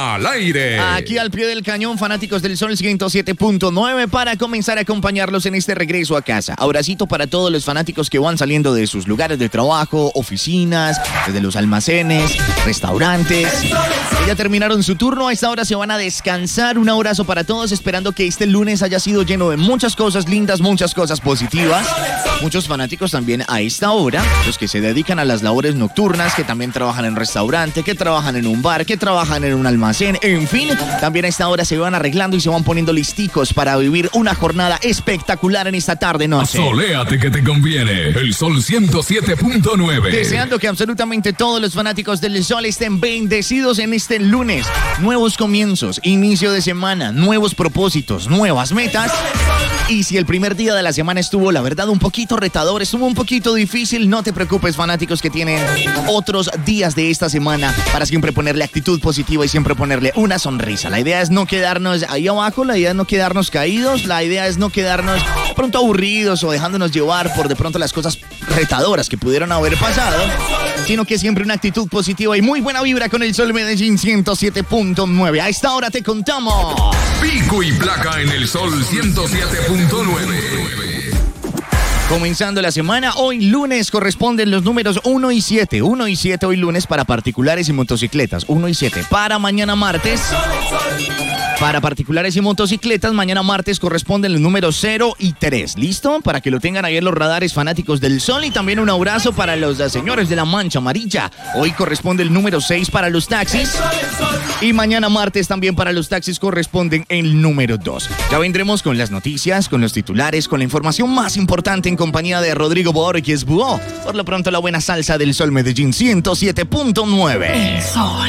al aire. Aquí al pie del cañón, fanáticos del Sol 107.9 para comenzar a acompañarlos en este regreso a casa. Abracito para todos los fanáticos que van saliendo de sus lugares de trabajo, oficinas, desde los almacenes, restaurantes. Que ya terminaron su turno, a esta hora se van a descansar. Un abrazo para todos, esperando que este lunes haya sido lleno de muchas cosas lindas, muchas cosas positivas. Muchos fanáticos también a esta hora, los que se dedican a las labores nocturnas, que también trabajan en restaurante, que trabajan en un bar, que trabajan en un almacén, en fin, también a esta hora se van arreglando y se van poniendo listicos para vivir una jornada espectacular en esta tarde-noche. Soléate que te conviene, el Sol 107.9. Deseando que absolutamente todos los fanáticos del Sol estén bendecidos en este lunes. Nuevos comienzos, inicio de semana, nuevos propósitos, nuevas metas. Y si el primer día de la semana estuvo, la verdad, un poquito retador, estuvo un poquito difícil, no te preocupes, fanáticos que tienen otros días de esta semana para siempre ponerle actitud positiva y siempre ponerle una sonrisa. La idea es no quedarnos ahí abajo, la idea es no quedarnos caídos, la idea es no quedarnos de pronto aburridos o dejándonos llevar por de pronto las cosas retadoras que pudieron haber pasado, sino que siempre una actitud positiva y muy buena vibra con el Sol Medellín 107.9. A esta hora te contamos. Pico y placa en el Sol 107.9. Comenzando la semana, hoy lunes corresponden los números 1 y 7. 1 y 7 hoy lunes para particulares y motocicletas. 1 y 7 para mañana martes. Para particulares y motocicletas, mañana martes corresponden los números 0 y 3. ¿Listo? Para que lo tengan ahí en los radares, fanáticos del Sol. Y también un abrazo para los señores de la Mancha Amarilla. Hoy corresponde el número 6 para los taxis. Y mañana martes también para los taxis corresponden el número 2. Ya vendremos con las noticias, con los titulares, con la información más importante en compañía de Rodrigo Borges Buó. Por lo pronto, la buena salsa del Sol Medellín 107.9. El Sol.